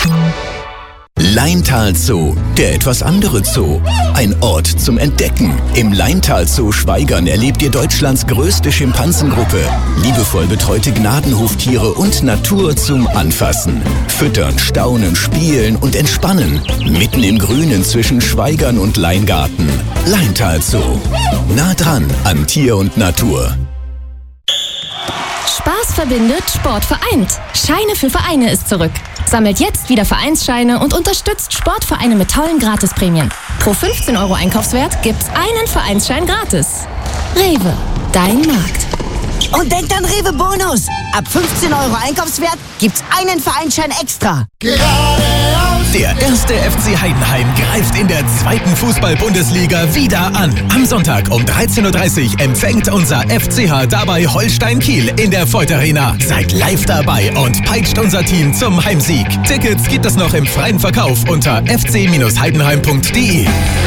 Laintal Zoo, der etwas andere Zoo. Ein Ort zum Entdecken. Im Laintal Zoo Schwaigern erlebt ihr Deutschlands größte Schimpansengruppe. Liebevoll betreute Gnadenhoftiere und Natur zum Anfassen. Füttern, staunen, spielen und entspannen. Mitten im Grünen zwischen Schwaigern und Leingarten. Laintal Zoo. Nah dran an Tier und Natur. Spaß verbindet, Sport vereint. Scheine für Vereine ist zurück. Sammelt jetzt wieder Vereinsscheine und unterstützt Sportvereine mit tollen Gratisprämien. Pro 15 € Einkaufswert gibt's einen Vereinsschein gratis. Rewe, dein Markt. Und denkt an Rewe Bonus. Ab 15 € Einkaufswert gibt's einen Vereinsschein extra. Der erste FC Heidenheim greift in der 2. Fußball-Bundesliga wieder an. Am Sonntag um 13:30 Uhr empfängt unser FCH dabei Holstein Kiel in der Voith Arena. Seid live dabei und peitscht unser Team zum Heimsieg. Tickets gibt es noch im freien Verkauf unter fc-heidenheim.de.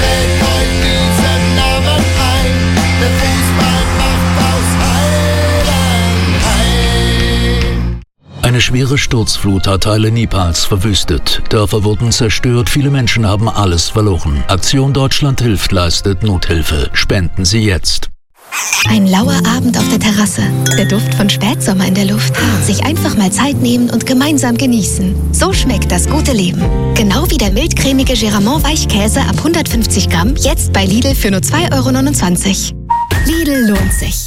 Eine schwere Sturzflut hat Teile Nepals verwüstet. Dörfer wurden zerstört, viele Menschen haben alles verloren. Aktion Deutschland hilft leistet Nothilfe. Spenden Sie jetzt. Ein lauer Abend auf der Terrasse. Der Duft von Spätsommer in der Luft. Sich einfach mal Zeit nehmen und gemeinsam genießen. So schmeckt das gute Leben. Genau wie der mildcremige Geramont Weichkäse ab 150 Gramm. Jetzt bei Lidl für nur 2,29 €. Lidl lohnt sich.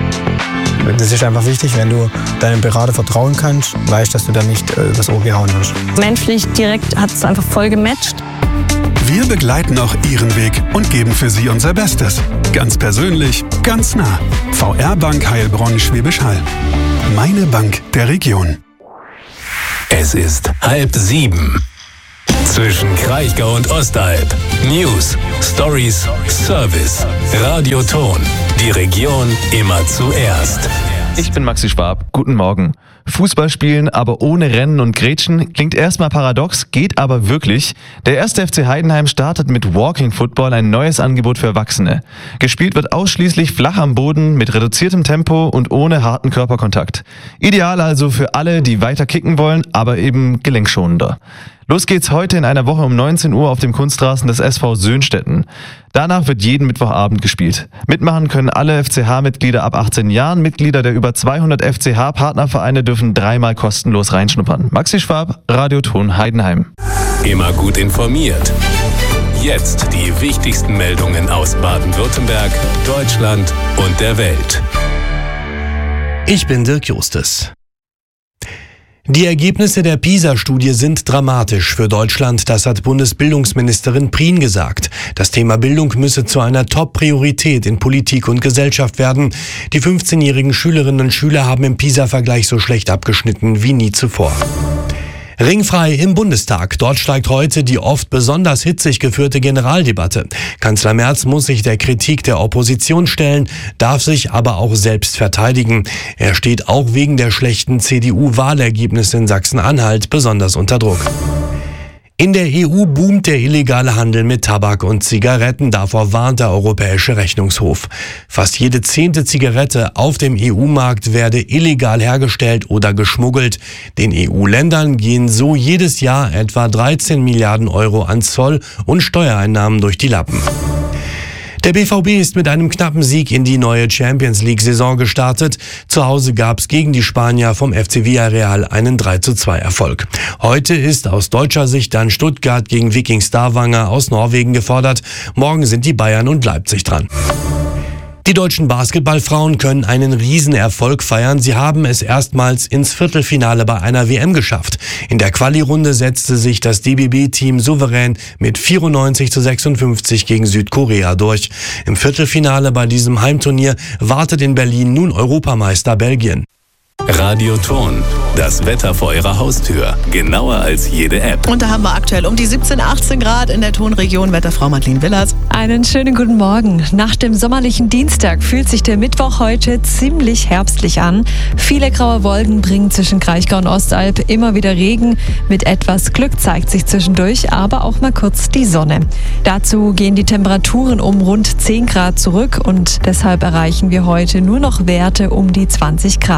Das ist einfach wichtig, wenn du deinem Berater vertrauen kannst, weißt, dass du da nicht übers Ohr gehauen wirst. Menschlich direkt hat es einfach voll gematcht. Wir begleiten auch Ihren Weg und geben für Sie unser Bestes. Ganz persönlich, ganz nah. VR Bank Heilbronn Schwäbisch Hall. Meine Bank der Region. Es ist 6:30. Zwischen Kraichgau und Ostalb. News, Stories, Service. Radioton. Die Region immer zuerst. Ich bin Maxi Schwab. Guten Morgen. Fußball spielen, aber ohne Rennen und Grätschen, klingt erstmal paradox, geht aber wirklich. Der erste FC Heidenheim startet mit Walking Football ein neues Angebot für Erwachsene. Gespielt wird ausschließlich flach am Boden, mit reduziertem Tempo und ohne harten Körperkontakt. Ideal also für alle, die weiter kicken wollen, aber eben gelenkschonender. Los geht's heute in einer Woche um 19 Uhr auf dem Kunstrasen des SV Söhnstetten. Danach wird jeden Mittwochabend gespielt. Mitmachen können alle FCH-Mitglieder ab 18 Jahren. Mitglieder der über 200 FCH-Partnervereine dürfen 3-mal kostenlos reinschnuppern. Maxi Schwab, Radioton Heidenheim. Immer gut informiert. Jetzt die wichtigsten Meldungen aus Baden-Württemberg, Deutschland und der Welt. Ich bin Dirk Justes. Die Ergebnisse der PISA-Studie sind dramatisch für Deutschland, das hat Bundesbildungsministerin Prien gesagt. Das Thema Bildung müsse zu einer Top-Priorität in Politik und Gesellschaft werden. Die 15-jährigen Schülerinnen und Schüler haben im PISA-Vergleich so schlecht abgeschnitten wie nie zuvor. Ringfrei im Bundestag. Dort steigt heute die oft besonders hitzig geführte Generaldebatte. Kanzler Merz muss sich der Kritik der Opposition stellen, darf sich aber auch selbst verteidigen. Er steht auch wegen der schlechten CDU-Wahlergebnisse in Sachsen-Anhalt besonders unter Druck. In der EU boomt der illegale Handel mit Tabak und Zigaretten, davor warnt der Europäische Rechnungshof. Fast jede 10. Zigarette auf dem EU-Markt werde illegal hergestellt oder geschmuggelt. Den EU-Ländern gehen so jedes Jahr etwa 13 Milliarden € an Zoll- und Steuereinnahmen durch die Lappen. Der BVB ist mit einem knappen Sieg in die neue Champions-League-Saison gestartet. Zu Hause gab es gegen die Spanier vom FC Villarreal einen 3:2-Erfolg. Heute ist aus deutscher Sicht dann Stuttgart gegen Viking Stavanger aus Norwegen gefordert. Morgen sind die Bayern und Leipzig dran. Die deutschen Basketballfrauen können einen Riesenerfolg feiern. Sie haben es erstmals ins Viertelfinale bei einer WM geschafft. In der Quali-Runde setzte sich das DBB-Team souverän mit 94:56 gegen Südkorea durch. Im Viertelfinale bei diesem Heimturnier wartet in Berlin nun Europameister Belgien. Radioton, das Wetter vor Ihrer Haustür. Genauer als jede App. Und da haben wir aktuell um die 17, 18 Grad in der Tonregion. Wetterfrau Madeleine Willers. Einen schönen guten Morgen. Nach dem sommerlichen Dienstag fühlt sich der Mittwoch heute ziemlich herbstlich an. Viele graue Wolken bringen zwischen Kraichgau und Ostalb immer wieder Regen. Mit etwas Glück zeigt sich zwischendurch aber auch mal kurz die Sonne. Dazu gehen die Temperaturen um rund 10 Grad zurück und deshalb erreichen wir heute nur noch Werte um die 20 Grad Marke.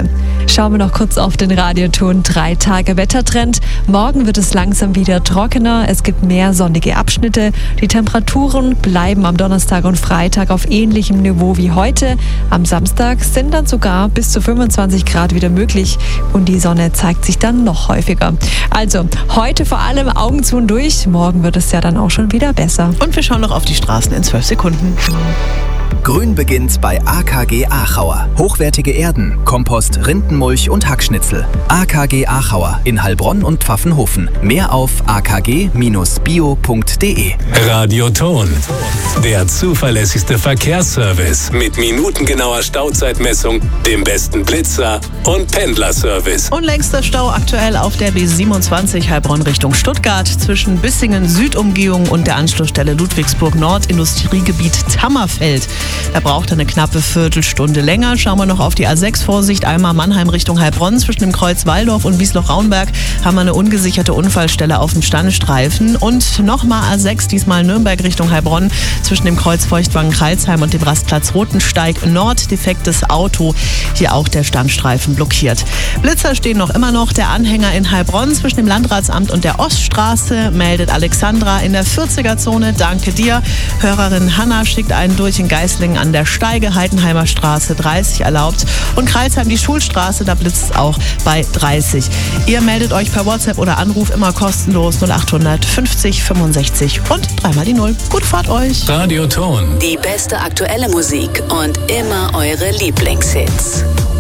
Tage. Schauen wir noch kurz auf den Radioton 3-Tage-Wettertrend. Morgen wird es langsam wieder trockener. Es gibt mehr sonnige Abschnitte. Die Temperaturen bleiben am Donnerstag und Freitag auf ähnlichem Niveau wie heute. Am Samstag sind dann sogar bis zu 25 Grad wieder möglich und die Sonne zeigt sich dann noch häufiger. Also heute vor allem Augen zu und durch. Morgen wird es ja dann auch schon wieder besser. Und wir schauen noch auf die Straßen in 12 Sekunden. Grün beginnt bei AKG Aachauer. Hochwertige Erden, Kompost, Rindenmulch und Hackschnitzel. AKG Aachauer in Heilbronn und Pfaffenhofen. Mehr auf akg-bio.de. Radioton. Der zuverlässigste Verkehrsservice mit minutengenauer Stauzeitmessung, dem besten Blitzer und Pendlerservice. Und längster Stau aktuell auf der B27 Heilbronn Richtung Stuttgart zwischen Bissingen Südumgehung und der Anschlussstelle Ludwigsburg Nord Industriegebiet Tammerfeld. Da braucht er eine knappe Viertelstunde länger. Schauen wir noch auf die A6. Vorsicht, einmal Mannheim Richtung Heilbronn. Zwischen dem Kreuz Walldorf und Wiesloch-Raunberg haben wir eine ungesicherte Unfallstelle auf dem Standstreifen. Und nochmal A6, diesmal Nürnberg Richtung Heilbronn. Zwischen dem Kreuz Feuchtwangen-Kreilsheim und dem Rastplatz Rotensteig Nord. Defektes Auto. Hier auch der Standstreifen blockiert. Blitzer stehen noch immer noch. Der Anhänger in Heilbronn zwischen dem Landratsamt und der Oststraße meldet Alexandra in der 40er-Zone. Danke dir. Hörerin Hanna schickt einen durch in Geislingen an der Steige, Heidenheimer Straße 30 erlaubt und Kreilsheim die Schulstraße, da blitzt es auch bei 30. Ihr meldet euch per WhatsApp oder Anruf immer kostenlos 0800 50 65 und 3 die 0. Gute Fahrt euch. Radioton. Die beste aktuelle Musik und immer eure Lieblingshits.